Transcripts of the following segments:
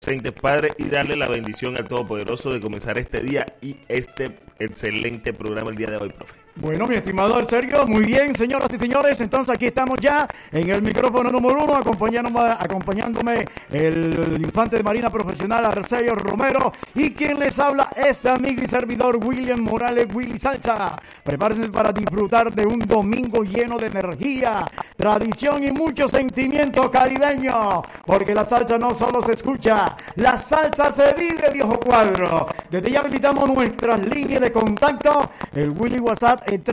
presentes, Padre, y darle la bendición al Todopoderoso de comenzar este día y este excelente programa el día de hoy, profe. Bueno, mi estimado Sergio, muy bien, señoras y señores, entonces aquí estamos ya en el micrófono número 1, acompañándome el infante de Marina profesional Arcelio Romero, y quien les habla, este amigo y servidor William Morales, Willy Salsa. Prepárense para disfrutar de un domingo lleno de energía, tradición y mucho sentimiento caribeño, porque la salsa no solo se escucha, la salsa se vive, viejo cuadro. Desde ya invitamos nuestras líneas de contacto, el Willy WhatsApp el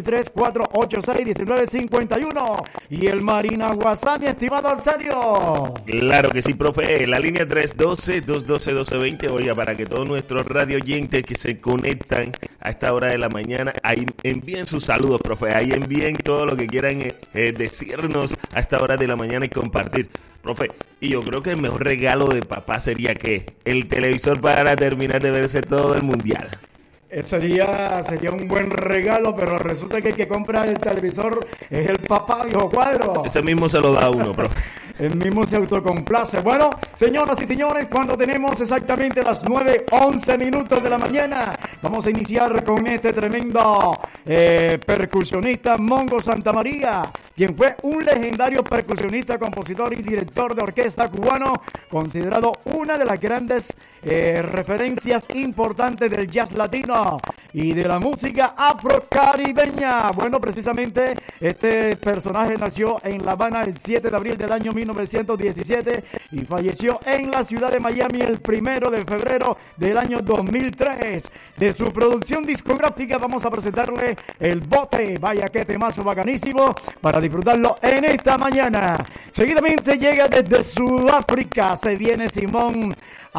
323-486-1951 y el Marina WhatsApp, mi estimado Arcelio. Claro que sí, profe, la línea 312-212-1220, oiga, para que todos nuestros radio oyentes que se conectan a esta hora de la mañana, ahí envíen sus saludos, profe, ahí envíen todo lo que quieran decirnos a esta hora de la mañana y compartir. Profe, y yo creo que el mejor regalo de papá sería ¿qué? El televisor para terminar de verse todo el mundial. Sería un buen regalo, pero resulta que el que compra el televisor es el papá, viejo cuadro. Ese mismo se lo da uno, profe. El mismo se autocomplace. Bueno, señoras y señores, cuando tenemos exactamente las 9:11 minutos de la mañana, vamos a iniciar con este tremendo percusionista Mongo Santamaría, quien fue un legendario percusionista, compositor y director de orquesta cubano, considerado una de las grandes referencias importantes del jazz latino y de la música afrocaribeña. Bueno, precisamente este personaje nació en La Habana el 7 de abril del año 1917 y falleció en la ciudad de Miami el 1 de febrero del año 2003. De su producción discográfica vamos a presentarle El Bote. Vaya que temazo bacanísimo para disfrutarlo en esta mañana. Seguidamente llega desde Sudáfrica, se viene Simón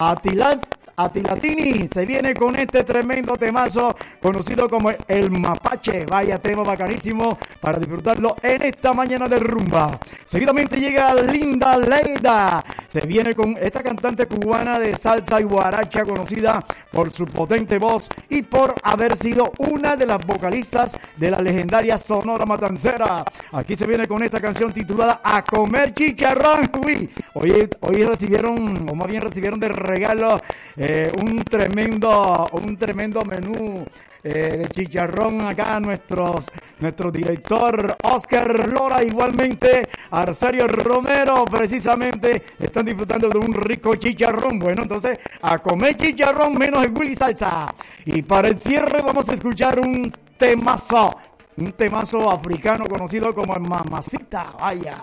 Atilatini, se viene con este tremendo temazo conocido como el Mapache. Vaya tema bacanísimo para disfrutarlo en esta mañana de rumba. Seguidamente llega Linda Leida, se viene con esta cantante cubana de salsa y guaracha, conocida por su potente voz y por haber sido una de las vocalistas de la legendaria Sonora Matancera. Aquí se viene con esta canción titulada A Comer Chicharrón. Uy, hoy recibieron, o más bien recibieron de regalo un tremendo menú de chicharrón acá nuestro director Oscar Lora, igualmente Arcelio Romero, precisamente están disfrutando de un rico chicharrón. Bueno, entonces a comer chicharrón menos el Willy Salsa. Y para el cierre vamos a escuchar un temazo africano conocido como el Mamacita. Vaya.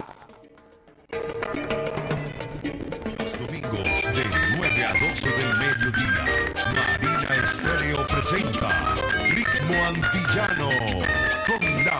Domingos de 9 a 12 del mediodía, Marina Estéreo presenta Ritmo Antillano con la